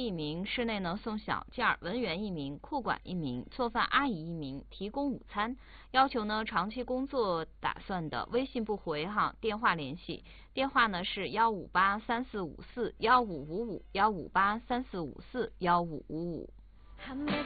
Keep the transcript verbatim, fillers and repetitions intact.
一名，室内呢送小件儿，文员一名，库管一名，做饭阿姨一名，提供午餐。要求呢长期工作打算的，微信不回哈，电话联系。电话呢是幺五八三四五四幺五五五幺五八三四五四幺五五五。